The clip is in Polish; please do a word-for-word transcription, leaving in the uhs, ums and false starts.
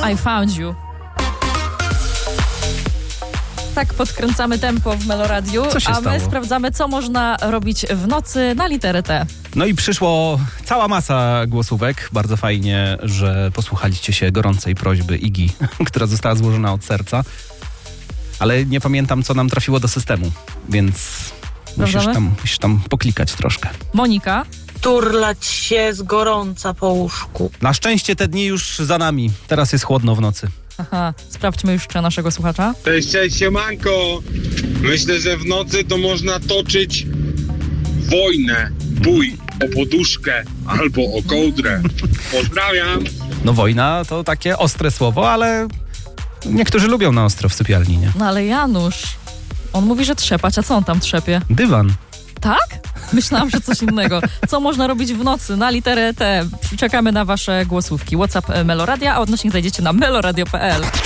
I found you. Tak podkręcamy tempo w Meloradiu, Co się a stało? my sprawdzamy, co można robić w nocy na literę T. No i przyszło cała masa głosówek. Bardzo fajnie, że posłuchaliście się gorącej prośby Igi, która została złożona od serca. Ale nie pamiętam, co nam trafiło do systemu, więc musisz tam, musisz tam poklikać troszkę. Monika. Turlać się z gorąca po łóżku. Na szczęście te dni już za nami. Teraz jest chłodno w nocy. Aha, sprawdźmy już naszego słuchacza. Cześć, cześć, siemanko. Myślę, że w nocy to można toczyć wojnę, bój o poduszkę albo o kołdrę. Pozdrawiam. No wojna to takie ostre słowo, ale niektórzy lubią na ostro w sypialni, nie? No ale Janusz, on mówi, że trzepać, a co on tam trzepie? Dywan. Tak? Myślałam, że coś innego. Co można robić w nocy na literę T? Czekamy na wasze głosówki. WhatsApp Meloradia, a odnośnik znajdziecie na meloradio kropka p l.